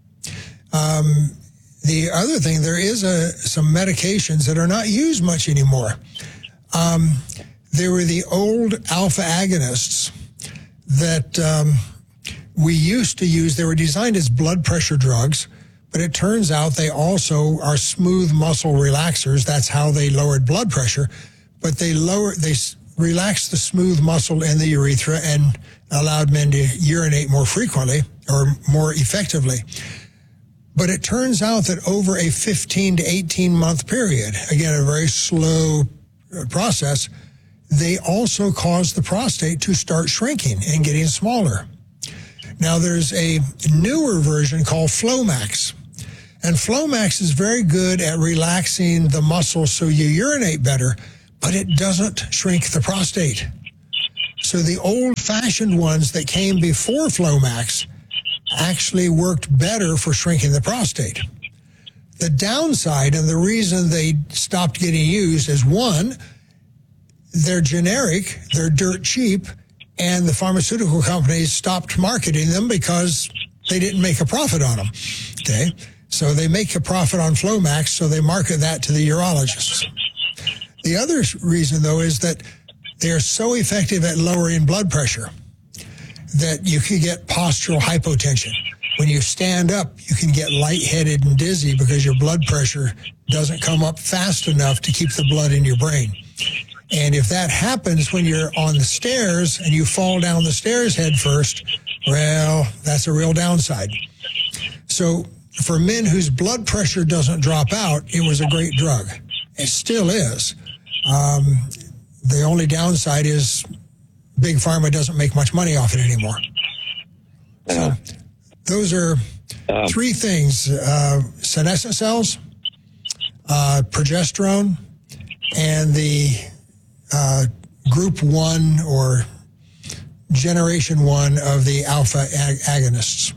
Um, the other thing, there is a, some medications that are not used much anymore. Um, there were the old alpha agonists that um, we used to use. They were designed as blood pressure drugs, but it turns out they also are smooth muscle relaxers. That's how they lowered blood pressure. But they lower, they s- relaxed the smooth muscle in the urethra and allowed men to urinate more frequently or more effectively. But it turns out that over a fifteen to eighteen month period, again, a very slow uh, process, they also cause the prostate to start shrinking and getting smaller. Now, there's a newer version called Flomax. And Flomax is very good at relaxing the muscles so you urinate better, but it doesn't shrink the prostate. So the old-fashioned ones that came before Flomax actually worked better for shrinking the prostate. The downside, and the reason they stopped getting used, is one, they're generic, they're dirt cheap, and the pharmaceutical companies stopped marketing them because they didn't make a profit on them. Okay? So they make a profit on Flomax, so they market that to the urologists. The other reason, though, is that they are so effective at lowering blood pressure that you can get postural hypotension. When you stand up, you can get lightheaded and dizzy because your blood pressure doesn't come up fast enough to keep the blood in your brain. And if that happens when you're on the stairs and you fall down the stairs head first, well, that's a real downside. So for men whose blood pressure doesn't drop out, it was a great drug. It still is. Um, the only downside is Big Pharma doesn't make much money off it anymore. So those are um, three things: uh, senescent cells, uh, progesterone, and the uh, group one or generation one of the alpha ag- agonists.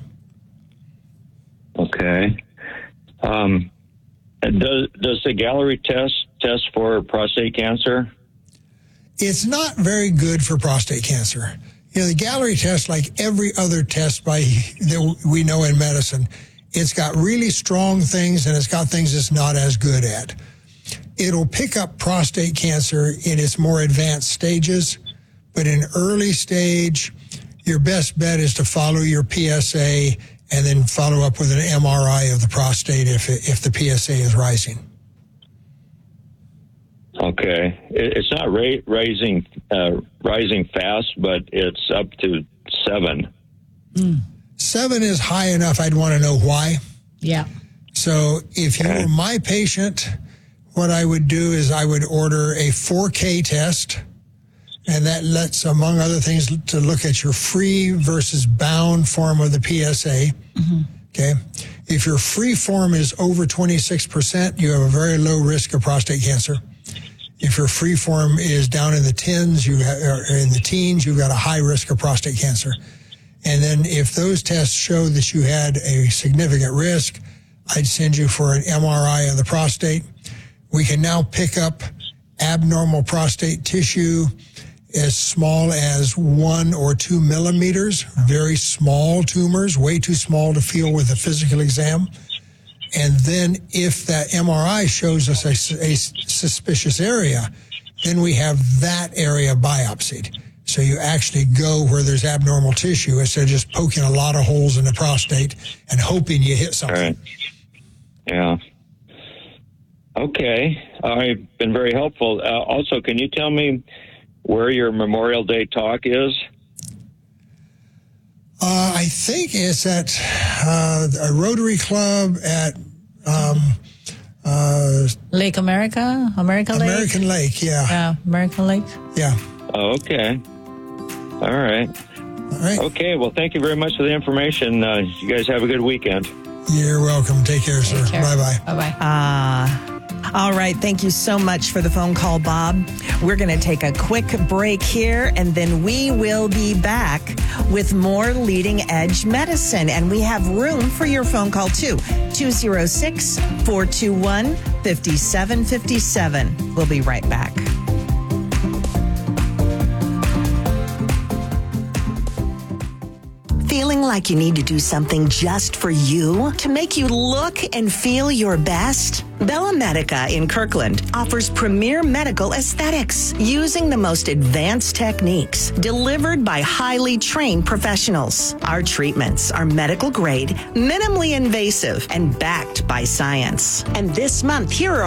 Okay. Um, does does the Galleri test test for prostate cancer? It's not very good for prostate cancer. You know, the Galleri test, like every other test by that we know in medicine, it's got really strong things and it's got things it's not as good at. It'll pick up prostate cancer in its more advanced stages, but in early stage, your best bet is to follow your P S A and then follow up with an M R I of the prostate if if the P S A is rising. Okay, it's not ra- rising uh, rising fast, but it's up to seven. Mm. Seven is high enough. I'd want to know why. Yeah. So if you were my patient, what I would do is I would order a four K test, and that lets, among other things, to look at your free versus bound form of the P S A. Mm-hmm. Okay. If your free form is over twenty-six percent, you have a very low risk of prostate cancer. If your free form is down in the tens, you ha- or in the teens, you've got a high risk of prostate cancer. And then if those tests show that you had a significant risk, I'd send you for an M R I of the prostate. We can now pick up abnormal prostate tissue as small as one or two millimeters, very small tumors, way too small to feel with a physical exam. And then if that M R I shows us a, a suspicious area, then we have that area biopsied. So you actually go where there's abnormal tissue instead of just poking a lot of holes in the prostate and hoping you hit something. All right. Yeah. Okay. I've been very helpful. Uh, also, can you tell me where your Memorial Day talk is? Uh, I think it's at uh, a Rotary Club at um, uh, Lake America, America Lake, American Lake. Yeah, yeah, American Lake. Yeah. Oh, okay. All right. All right. Okay. Well, thank you very much for the information. Uh, you guys have a good weekend. You're welcome. Take care, sir. Bye bye. Bye bye. Ah. All right. Thank you so much for the phone call, Bob. We're going to take a quick break here, and then we will be back with more Leading Edge Medicine. And we have room for your phone call, too. two oh six, four two one, five seven five seven. We'll be right back. Feeling like you need to do something just for you to make you look and feel your best? Bella Medica in Kirkland offers premier medical aesthetics using the most advanced techniques delivered by highly trained professionals. Our treatments are medical grade, minimally invasive, and backed by science. And this month, here are our special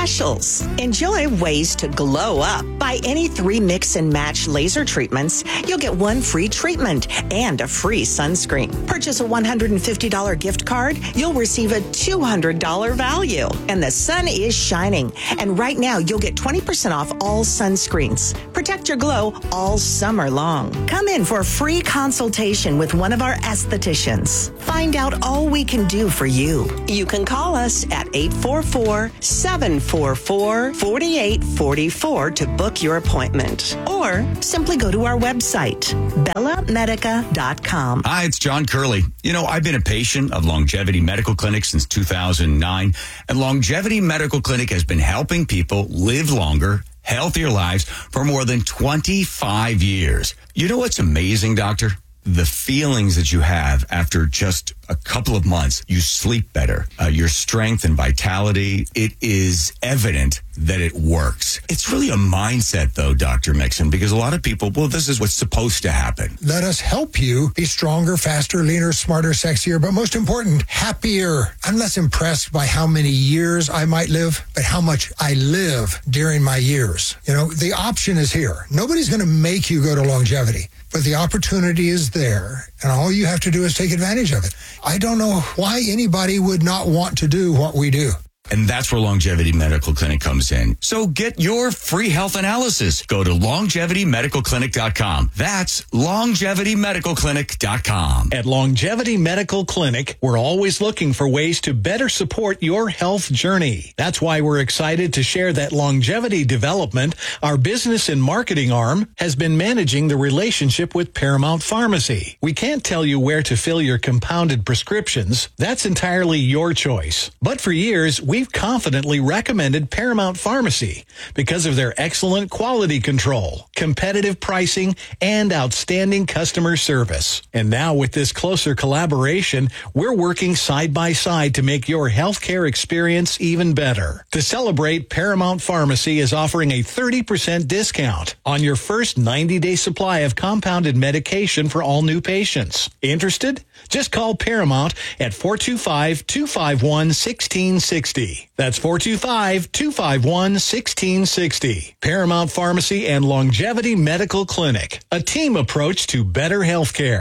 specials. Enjoy ways to glow up. Buy any three mix and match laser treatments, you'll get one free treatment and a free sunscreen. Purchase a one hundred fifty dollars gift card, you'll receive a two hundred dollars value. And the sun is shining. And right now, you'll get twenty percent off all sunscreens. Protect your glow all summer long. Come in for a free consultation with one of our estheticians. Find out all we can do for you. You can call us at eight four four, seven four four, four eight four four to book your appointment. Or simply go to our website, bella medica dot com. Hi, it's John Curley. You know, I've been a patient of Longevity Medical Clinic since two thousand nine, and Longevity Medical Clinic has been helping people live longer, healthier lives for more than twenty-five years. You know what's amazing, doctor? The feelings that you have after just a couple of months. You sleep better. Uh, your strength and vitality, it is evident that it works. It's really a mindset, though, Doctor Mixon, because a lot of people, well, this is what's supposed to happen. Let us help you be stronger, faster, leaner, smarter, sexier, but most important, happier. I'm less impressed by how many years I might live, but how much I live during my years. You know, the option is here. Nobody's going to make you go to longevity, but the opportunity is there, and all you have to do is take advantage of it. I don't know why anybody would not want to do what we do. And that's where Longevity Medical Clinic comes in. So get your free health analysis. Go to longevity medical clinic dot com. That's longevity medical clinic dot com. At Longevity Medical Clinic, we're always looking for ways to better support your health journey. That's why we're excited to share that Longevity Development, our business and marketing arm, has been managing the relationship with Paramount Pharmacy. We can't tell you where to fill your compounded prescriptions. That's entirely your choice. But for years, we We've confidently recommended Paramount Pharmacy because of their excellent quality control, competitive pricing, and outstanding customer service. And now with this closer collaboration, we're working side by side to make your healthcare experience even better. To celebrate, Paramount Pharmacy is offering a thirty percent discount on your first ninety-day supply of compounded medication for all new patients. Interested? Just call Paramount at four two five, two five one, one six six zero. That's four two five, two five one, one six six zero. Paramount Pharmacy and Longevity Medical Clinic, a team approach to better health care.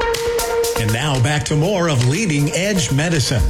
And now back to more of Leading Edge Medicine.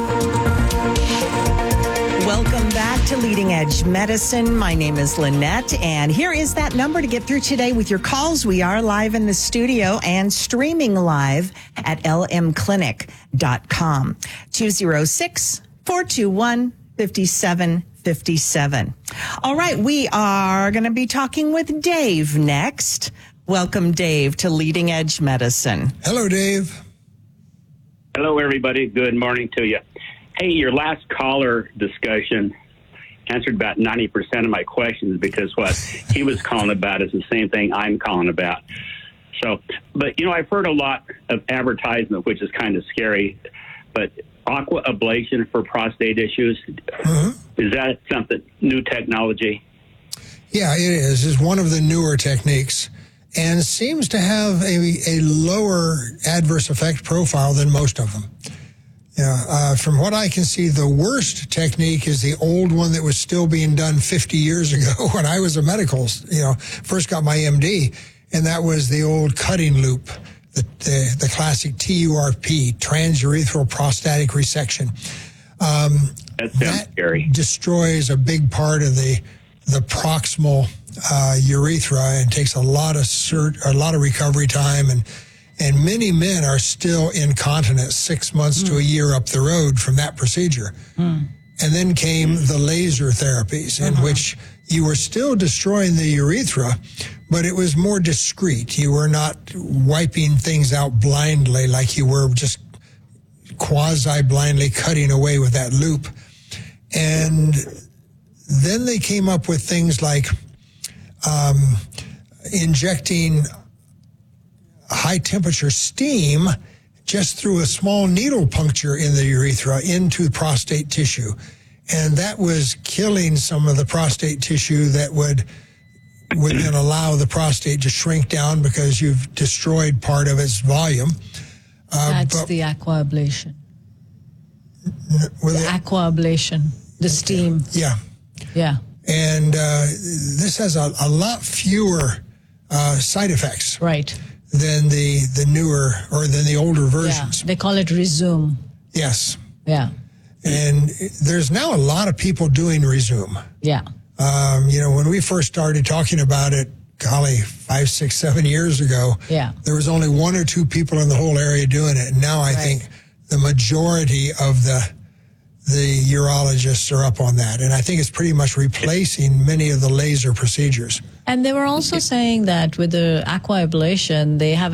Welcome back to Leading Edge Medicine. My name is Lynette, and here is that number to get through today with your calls. We are live in the studio and streaming live at l m clinic dot com. two oh six, four two one, five seven five seven. All right, we are going to be talking with Dave next. Welcome, Dave, to Leading Edge Medicine. Hello, Dave. Hello, everybody. Good morning to you. Hey, your last caller discussion answered about ninety percent of my questions because what he was calling about is the same thing I'm calling about. So, but, you know, I've heard a lot of advertisement, which is kind of scary, but aqua ablation for prostate issues, uh-huh. Is that something, new technology? Yeah, it is. It's one of the newer techniques and seems to have a, a lower adverse effect profile than most of them. Yeah, uh, from what I can see, the worst technique is the old one that was still being done fifty years ago when I was a medical, you know, first got my M D, and that was the old cutting loop, the the, the classic T U R P, transurethral prostatic resection. Um, that sounds that scary. Destroys a big part of the the proximal uh, urethra and takes a lot of cert, a lot of recovery time, and. And many men are still incontinent six months mm. to a year up the road from that procedure. Mm. And then came the laser therapies in uh-huh. which you were still destroying the urethra, but it was more discreet. You were not wiping things out blindly like you were just quasi-blindly cutting away with that loop. And then they came up with things like um, injecting high temperature steam just through a small needle puncture in the urethra into prostate tissue. And that was killing some of the prostate tissue that would would then allow the prostate to shrink down because you've destroyed part of its volume. Uh, That's the aquablation. N- the aquablation, the steam. Yeah. Yeah. And uh, this has a, a lot fewer uh, side effects. Right. Than the, the newer or than the older versions. Yeah. They call it Resume. Yes. Yeah. And there's now a lot of people doing Resume. Yeah. Um, you know, when we first started talking about it, golly, five, six, seven years ago, yeah. there was only one or two people in the whole area doing it. And now I right. think the majority of the the urologists are up on that. And I think it's pretty much replacing many of the laser procedures. And they were also saying that with the aquablation, they have